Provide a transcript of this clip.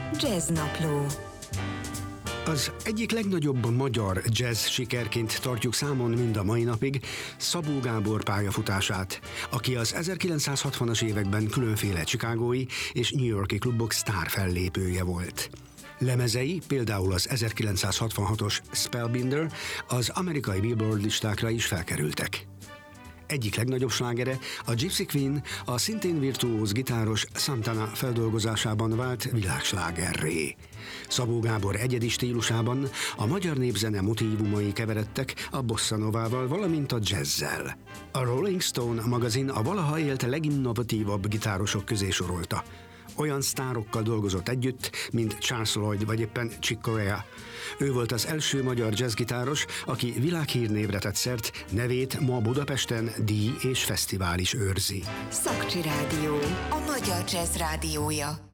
Jazznapló. Az egyik legnagyobb magyar jazz sikerként tartjuk számon mind a mai napig Szabó Gábor pályafutását, aki az 1960-as években különféle chicagói és New York-i klubok sztárfellépője volt. Lemezei, például az 1966-os Spellbinder, az amerikai Billboard listákra is felkerültek. Egyik legnagyobb slágere, a Gypsy Queen, a szintén virtuóz gitáros Santana feldolgozásában vált világslágerré. Szabó Gábor egyedi stílusában a magyar népzene motívumai keveredtek a bossa novával, valamint a jazzzel. A Rolling Stone magazin a valaha élt leginnovatívabb gitárosok közé sorolta. Olyan sztárokkal dolgozott együtt, mint Charles Lloyd vagy éppen Chick Corea. Ő volt az első magyar jazzgitáros, aki világhírnévre tett szert, nevét ma Budapesten díj és fesztivál is őrzi. Szakcsi Rádió, a magyar jazz rádiója.